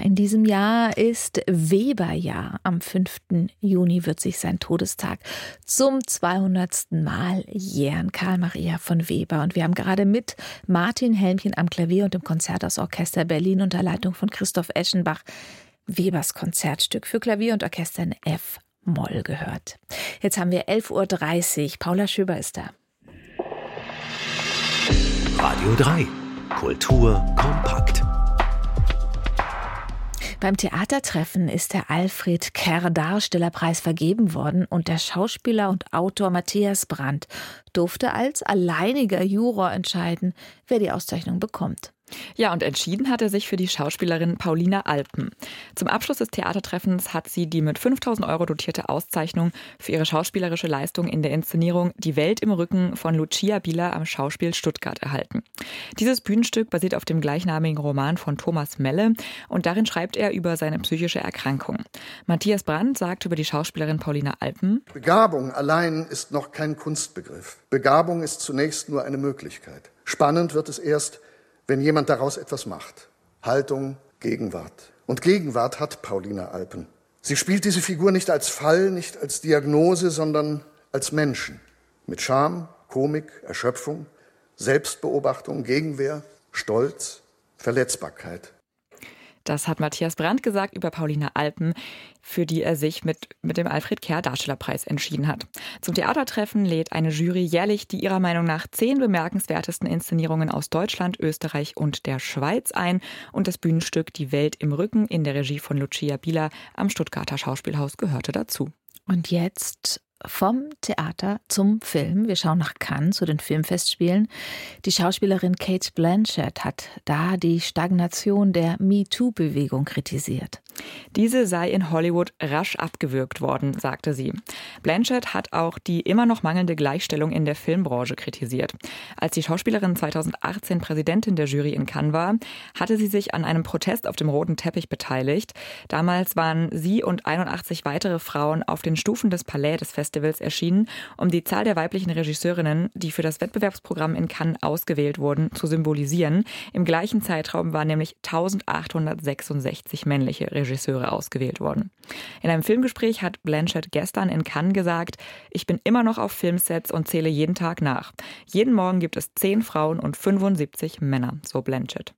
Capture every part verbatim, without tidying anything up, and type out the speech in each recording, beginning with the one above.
in diesem Jahr ist Weber-Jahr. Am fünften Juni wird sich sein Todestag zum zweihundertsten Mal jähren. Karl Maria von Weber. Und wir haben gerade mit Martin Helmchen am Klavier und dem Konzerthausorchester Berlin unter Leitung von Christoph Eschenbach Webers Konzertstück für Klavier und Orchester in F-Moll gehört. Jetzt haben wir elf Uhr dreißig. Paula Schöber ist da. Radio drei. Kultur kompakt. Beim Theatertreffen ist der Alfred Kerr Darstellerpreis vergeben worden und der Schauspieler und Autor Matthias Brandt durfte als alleiniger Juror entscheiden, wer die Auszeichnung bekommt. Ja, und entschieden hat er sich für die Schauspielerin Paulina Alpen. Zum Abschluss des Theatertreffens hat sie die mit fünftausend Euro dotierte Auszeichnung für ihre schauspielerische Leistung in der Inszenierung Die Welt im Rücken von Lucia Bieler am Schauspiel Stuttgart erhalten. Dieses Bühnenstück basiert auf dem gleichnamigen Roman von Thomas Melle und darin schreibt er über seine psychische Erkrankung. Matthias Brandt sagt über die Schauspielerin Paulina Alpen: Begabung allein ist noch kein Kunstbegriff. Begabung ist zunächst nur eine Möglichkeit. Spannend wird es erst, wenn jemand daraus etwas macht. Haltung, Gegenwart. Und Gegenwart hat Paulina Alpen. Sie spielt diese Figur nicht als Fall, nicht als Diagnose, sondern als Menschen. Mit Scham, Komik, Erschöpfung, Selbstbeobachtung, Gegenwehr, Stolz, Verletzbarkeit. Das hat Matthias Brandt gesagt über Paulina Alpen, für die er sich mit, mit dem Alfred Kerr Darstellerpreis entschieden hat. Zum Theatertreffen lädt eine Jury jährlich die ihrer Meinung nach zehn bemerkenswertesten Inszenierungen aus Deutschland, Österreich und der Schweiz ein und das Bühnenstück Die Welt im Rücken in der Regie von Lucia Bieler am Stuttgarter Schauspielhaus gehörte dazu. Und jetzt vom Theater zum Film. Wir schauen nach Cannes zu den Filmfestspielen. Die Schauspielerin Cate Blanchett hat da die Stagnation der MeToo-Bewegung kritisiert. Diese sei in Hollywood rasch abgewürgt worden, sagte sie. Blanchett hat auch die immer noch mangelnde Gleichstellung in der Filmbranche kritisiert. Als die Schauspielerin zweitausendachtzehn Präsidentin der Jury in Cannes war, hatte sie sich an einem Protest auf dem roten Teppich beteiligt. Damals waren sie und einundachtzig weitere Frauen auf den Stufen des Palais des Festivals erschienen, um die Zahl der weiblichen Regisseurinnen, die für das Wettbewerbsprogramm in Cannes ausgewählt wurden, zu symbolisieren. Im gleichen Zeitraum waren nämlich eintausendachthundertsechsundsechzig männliche Regisseure ausgewählt worden. In einem Filmgespräch hat Blanchett gestern in Cannes gesagt: Ich bin immer noch auf Filmsets und zähle jeden Tag nach. Jeden Morgen gibt es zehn Frauen und fünfundsiebzig Männer, so Blanchett.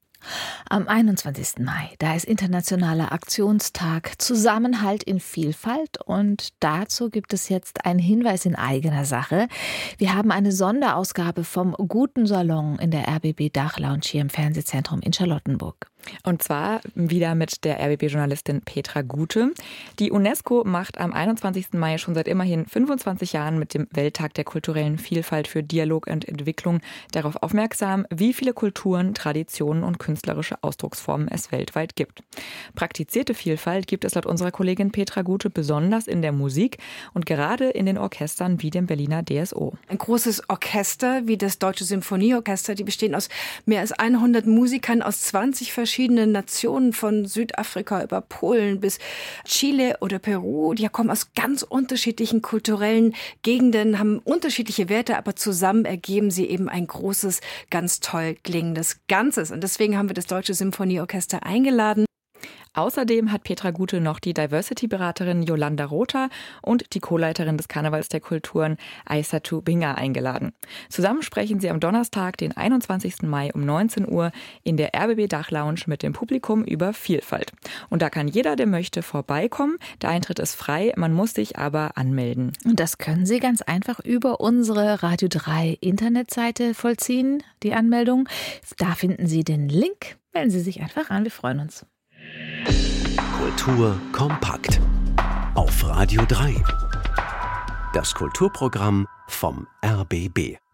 Am einundzwanzigsten Mai, da ist internationaler Aktionstag Zusammenhalt in Vielfalt und dazu gibt es jetzt einen Hinweis in eigener Sache. Wir haben eine Sonderausgabe vom Guten Salon in der R B B Dachlounge hier im Fernsehzentrum in Charlottenburg. Und zwar wieder mit der R B B-Journalistin Petra Gute. Die UNESCO macht am einundzwanzigsten Mai schon seit immerhin fünfundzwanzig Jahren mit dem Welttag der kulturellen Vielfalt für Dialog und Entwicklung darauf aufmerksam, wie viele Kulturen, Traditionen und künstlerische Ausdrucksformen es weltweit gibt. Praktizierte Vielfalt gibt es laut unserer Kollegin Petra Gute besonders in der Musik und gerade in den Orchestern wie dem Berliner D S O. Ein großes Orchester wie das Deutsche Symphonieorchester, die bestehen aus mehr als hundert Musikern aus zwanzig verschiedenen verschiedenen Nationen, von Südafrika über Polen bis Chile oder Peru. Die kommen aus ganz unterschiedlichen kulturellen Gegenden, haben unterschiedliche Werte, aber zusammen ergeben sie eben ein großes, ganz toll klingendes Ganzes. Und deswegen haben wir das Deutsche Symphonieorchester eingeladen. Außerdem hat Petra Gute noch die Diversity-Beraterin Yolanda Rother und die Co-Leiterin des Karnevals der Kulturen Aissatu Binga eingeladen. Zusammen sprechen sie am Donnerstag, den einundzwanzigsten Mai um neunzehn Uhr in der R B B Dachlounge mit dem Publikum über Vielfalt. Und da kann jeder, der möchte, vorbeikommen. Der Eintritt ist frei, man muss sich aber anmelden. Und das können Sie ganz einfach über unsere Radio drei Internetseite vollziehen, die Anmeldung. Da finden Sie den Link. Melden Sie sich einfach an, wir freuen uns. Kultur kompakt auf Radio drei. Das Kulturprogramm vom R B B.